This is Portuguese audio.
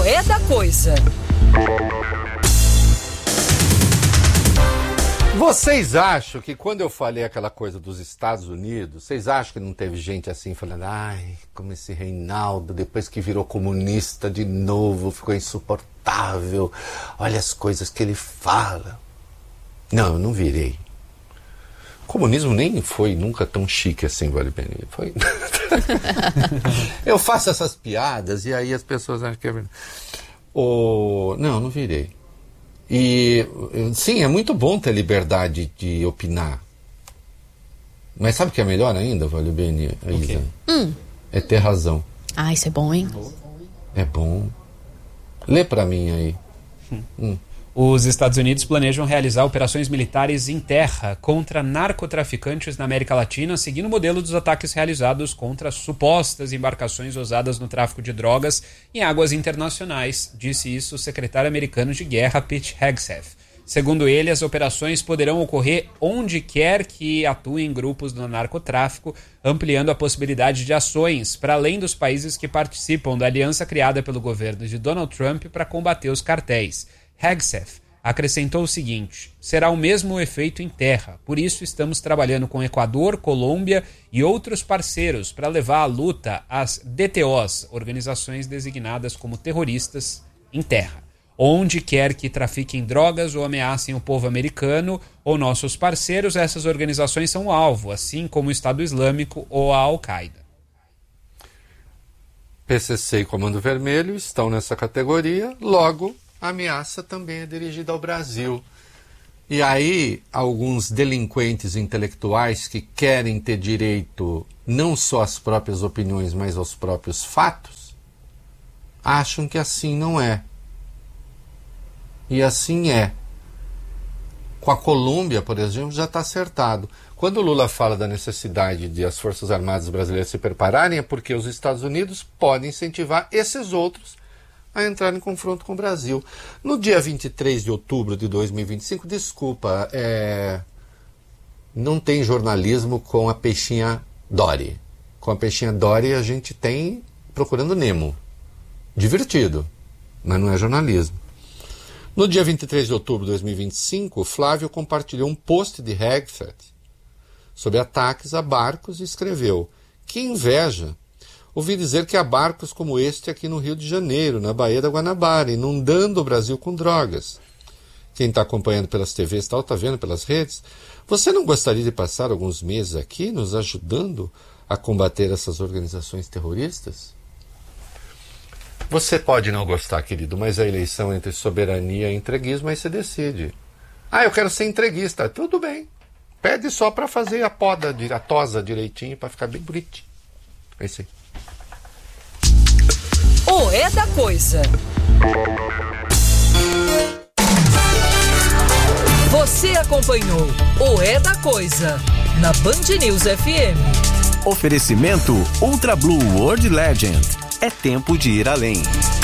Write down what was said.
O É da Coisa. Vocês acham que quando eu falei aquela coisa dos Estados Unidos, vocês acham que não teve gente assim falando, ai, como esse Reinaldo, depois que virou comunista de novo, ficou insuportável, olha as coisas que ele fala. Não, eu não virei. O comunismo nem foi nunca tão chique assim, vale bem. Foi... Eu faço essas piadas e aí as pessoas acham que é verdade. Não, não virei. E, sim, é muito bom ter liberdade de opinar. Mas sabe o que é melhor ainda, vale bem, Isa? É ter razão. Ah, isso é bom, hein? É bom. Lê pra mim aí. Os Estados Unidos planejam realizar operações militares em terra contra narcotraficantes na América Latina, seguindo o modelo dos ataques realizados contra supostas embarcações usadas no tráfico de drogas em águas internacionais, disse isso o secretário americano de guerra Pete Hegseth. Segundo ele, as operações poderão ocorrer onde quer que atuem grupos do narcotráfico, ampliando a possibilidade de ações para além dos países que participam da aliança criada pelo governo de Donald Trump para combater os cartéis. Hegseth acrescentou o seguinte: será o mesmo efeito em terra, por isso estamos trabalhando com Equador, Colômbia e outros parceiros para levar à luta as DTOs, organizações designadas como terroristas, em terra. Onde quer que trafiquem drogas ou ameacem o povo americano ou nossos parceiros, essas organizações são alvo, assim como o Estado Islâmico ou a Al-Qaeda. PCC e Comando Vermelho estão nessa categoria, logo a ameaça também é dirigida ao Brasil. E aí, alguns delinquentes intelectuais que querem ter direito não só às próprias opiniões, mas aos próprios fatos, acham que assim não é. E assim é. Com a Colômbia, por exemplo, já está acertado. Quando o Lula fala da necessidade de as Forças Armadas brasileiras se prepararem, é porque os Estados Unidos podem incentivar esses outros a entrar em confronto com o Brasil. No dia 23 de outubro de 2025, desculpa, não tem jornalismo com a peixinha Dory. Com a peixinha Dory a gente tem Procurando Nemo. Divertido, mas não é jornalismo. No dia 23 de outubro de 2025, Flávio compartilhou um post de Hegseth sobre ataques a barcos e escreveu: que inveja! Ouvi dizer que há barcos como este aqui no Rio de Janeiro, na Baía da Guanabara, inundando o Brasil com drogas. Quem está acompanhando pelas TVs está vendo pelas redes. Você não gostaria de passar alguns meses aqui nos ajudando a combater essas organizações terroristas? Você pode não gostar, querido, mas a eleição entre soberania e entreguismo, aí você decide. Ah, eu quero ser entreguista. Tudo bem. Pede só para fazer a poda, a tosa direitinho, para ficar bem bonitinho. É isso aí. O É da Coisa. Você acompanhou O É da Coisa na Band News FM. Oferecimento Ultra Blue World Legend. É tempo de ir além.